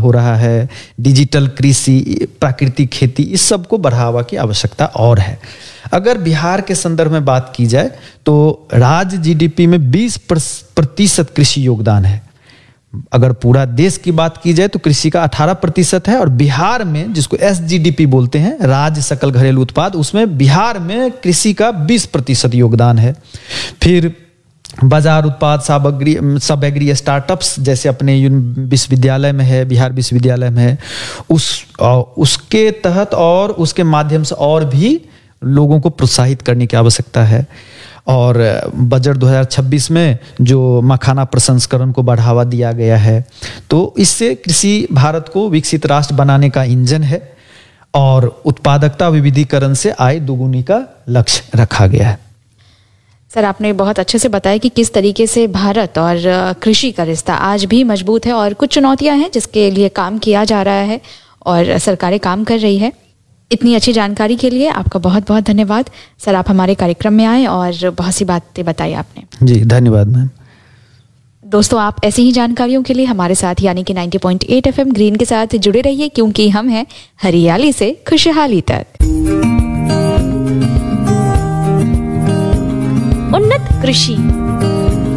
हो रहा है, डिजिटल कृषि, प्राकृतिक खेती, इस सब को बढ़ावा की आवश्यकता और है। अगर बिहार के संदर्भ में बात की जाए तो राज्य जीडीपी में 20% कृषि योगदान है। अगर पूरा देश की बात की जाए तो कृषि का 18% है, और बिहार में, जिसको एसजीडीपी बोलते हैं, राज्य सकल घरेलू उत्पाद, उसमें बिहार में कृषि का 20% योगदान है। फिर बाजार उत्पाद, सामग्री, स्टार्टअप्स जैसे अपने विश्वविद्यालय में है, बिहार विश्वविद्यालय में है, उसके तहत और उसके माध्यम से और भी लोगों को प्रोत्साहित करने की आवश्यकता है। और बजट 2026 में जो मखाना प्रसंस्करण को बढ़ावा दिया गया है, तो इससे कृषि भारत को विकसित राष्ट्र बनाने का इंजन है, और उत्पादकता विविधीकरण से आय दोगुनी का लक्ष्य रखा गया है। सर, आपने बहुत अच्छे से बताया कि किस तरीके से भारत और कृषि का रिश्ता आज भी मजबूत है, और कुछ चुनौतियां हैं जिसके लिए काम किया जा रहा है और सरकारें काम कर रही है। इतनी अच्छी जानकारी के लिए आपका बहुत बहुत धन्यवाद सर। आप हमारे कार्यक्रम में आए और बहुत सी बातें बताई आपने। जी धन्यवाद मैम। दोस्तों, आप ऐसी ही जानकारियों के लिए हमारे साथ यानी कि 90.8 FM ग्रीन के साथ जुड़े रहिए, क्योंकि हम हैं हरियाली से खुशहाली तक। उन्नत कृषि,